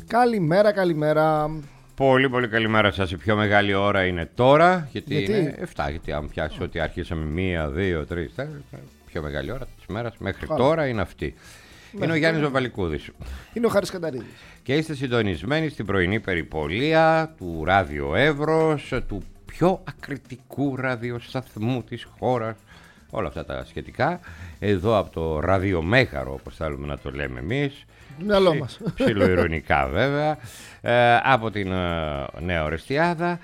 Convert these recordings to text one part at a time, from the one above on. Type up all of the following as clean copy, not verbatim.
Καλημέρα, καλημέρα. Πολύ πολύ καλημέρα σας. Η πιο μεγάλη ώρα είναι τώρα. Γιατί είναι 7. Γιατί αν πιάσει ότι αρχίσαμε 1, 2, 3, 4, πιο μεγάλη ώρα της μέρας μέχρι τώρα είναι αυτή. Είναι ο Γιάννης Βαβαλικούδης. Είναι ο Χάρης Κανταρίδης. Και είστε συντονισμένοι στην πρωινή περιπολία του Ράδιο Εύρος, του πιο ακριτικού ραδιοσταθμού της χώρας. Όλα αυτά τα σχετικά. Εδώ από το ραδιομέγαρο, όπως θέλουμε να το λέμε εμείς. Το μυαλό μας. Ψιλοειρωνικά βέβαια. Από την Νέα Ορεστιάδα.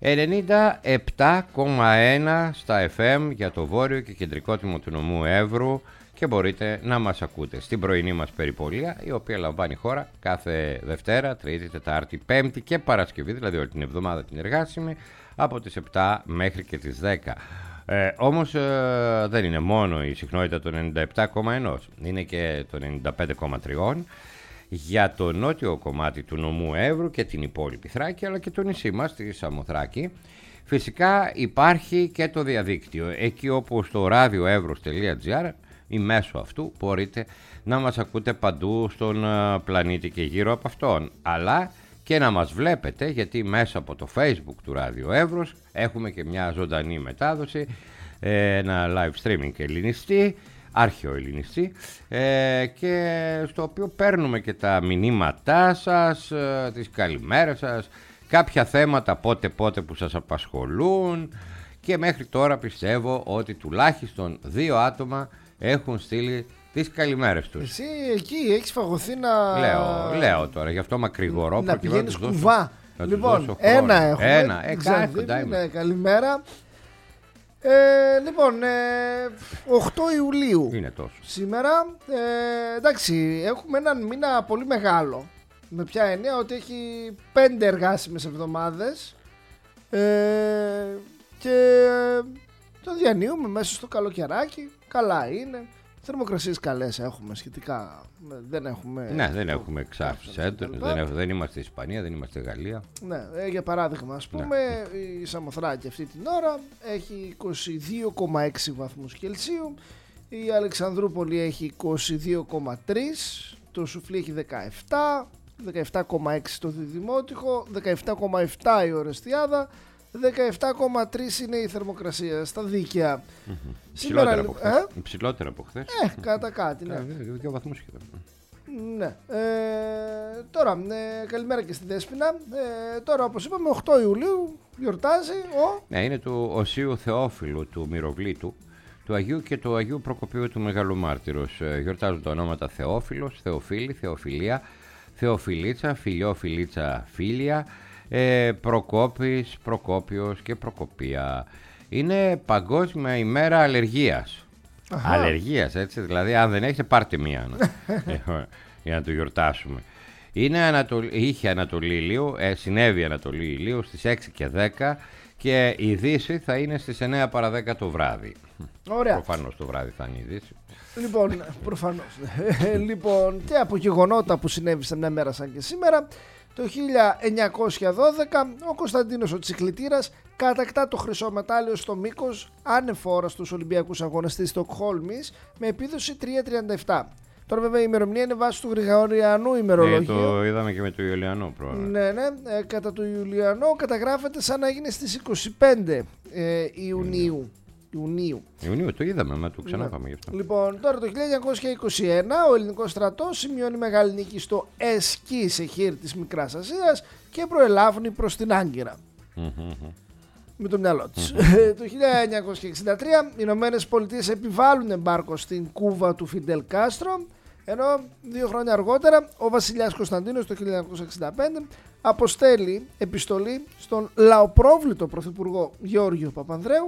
97,1 στα FM για το βόρειο και κεντρικό τμήμα του νομού Εύρου. Και μπορείτε να μας ακούτε στην πρωινή μας περιπολία, η οποία λαμβάνει χώρα κάθε Δευτέρα, Τρίτη, Τετάρτη, Πέμπτη και Παρασκευή, δηλαδή όλη την εβδομάδα την εργάσιμη, από τις 7 μέχρι και τις 10. Όμως δεν είναι μόνο η συχνότητα των 97,1, είναι και των 95,3 για το νότιο κομμάτι του νομού Εύρου και την υπόλοιπη Θράκη, αλλά και το νησί μας, τη Σαμοθράκη. Φυσικά υπάρχει και το διαδίκτυο, εκεί όπου στο radioevros.gr ή μέσω αυτού μπορείτε να μας ακούτε παντού στον πλανήτη και γύρω από αυτόν, αλλά και να μας βλέπετε, γιατί μέσα από το Facebook του Ράδιο Εύρος έχουμε και μια ζωντανή μετάδοση, ένα live streaming ελληνιστή, άρχαιο ελληνιστή, και στο οποίο παίρνουμε και τα μηνύματά σας, τις καλημέρες σας, κάποια θέματα πότε που σας απασχολούν, και μέχρι τώρα πιστεύω ότι τουλάχιστον 2 άτομα έχουν στείλει τις καλημέρες τους. Εσύ εκεί έχεις φαγωθεί να... Λέω τώρα, γι' αυτό μακρηγορώ. Να πηγαίνεις κουβά. Λοιπόν, ένα έχουμε. Καλημέρα. Λοιπόν, 8 Ιουλίου είναι τόσο. σήμερα. Εντάξει, έχουμε έναν μήνα πολύ μεγάλο. Με ποια έννοια? Ότι έχει 5 εργάσιμες εβδομάδες και το διανύουμε μέσα στο καλοκαιράκι. Καλά είναι. Θερμοκρασίες καλές έχουμε σχετικά. Δεν έχουμε εξάρτηση. Δεν είμαστε Ισπανία, δεν είμαστε Γαλλία. Ναι, για παράδειγμα, ας πούμε, η Σαμοθράκη αυτή την ώρα έχει 22,6 βαθμούς Κελσίου. Η Αλεξανδρούπολη έχει 22,3. Το Σουφλί έχει 17. 17,6 το Δημότυχο. 17,7 η Ορεστιάδα. 17,3 είναι η θερμοκρασία στα δίκαια. Ψηλότερα από χθες. Κατά κάτι, ναι. 2 βαθμούς σχεδόν. Ναι. Τώρα, καλημέρα και στη Δέσποινα. Τώρα, όπως είπαμε, 8 Ιουλίου γιορτάζει ο... Ναι, είναι του Οσίου Θεόφιλου, του Μυροβλήτου, του Αγίου και του Αγίου Προκοπίου του Μεγαλομάρτυρος. Γιορτάζουν τα ονόματα Θεόφιλος, Θεοφίλη, Θεοφιλία, Θεοφιλίτσα, Φιλιό, Φιλίτσα, Φίλια, Προκόπης, Προκόπιος και Προκοπία. Είναι Παγκόσμια ημέρα αλλεργίας. Αλλεργίας, έτσι, δηλαδή αν δεν έχετε πάρτε μία για να το γιορτάσουμε. Είχε Ανατολή ηλίου, συνέβη Ανατολή ηλίου στις 6 και 10 και η Δύση θα είναι στις 9 παρα 10 το βράδυ. Ωραία. Προφανώς το βράδυ θα είναι η Δύση. Λοιπόν, προφανώς. Λοιπόν, και από γεγονότα που συνέβησαν μια μέρα σαν και σήμερα, το 1912 ο Κωνσταντίνος ο Τσικλητήρας κατακτά το χρυσό μετάλλιο στο μήκος ανεφόρα στους Ολυμπιακούς Αγώνες της Στοκχόλμης με επίδοση 3,37. Τώρα βέβαια η ημερομηνία είναι βάση του Γρηγοριανού ημερολογίου. Το είδαμε και με το Ιουλιανό πρόβλημα. Ναι. Κατά το Ιουλιανό καταγράφεται σαν να γίνει στις 25 Ιουνίου. Ιουνίου το είδαμε, μα το ξανάπαμε γι' αυτό. Λοιπόν, τώρα το 1921 ο ελληνικός στρατός σημειώνει μεγάλη νίκη στο Εσκί σε χείρ της Μικράς Ασίας και προελάβει προς την Άγκυρα. Με το μυαλό της. Το 1963 οι Ηνωμένες Πολιτείες επιβάλλουν εμπάρκο στην Κούβα του Φιντελ Κάστρο, ενώ 2 χρόνια αργότερα ο βασιλιάς Κωνσταντίνος το 1965 αποστέλει επιστολή στον λαοπρόβλητο πρωθυπουργό Γεώργιο Παπανδρέου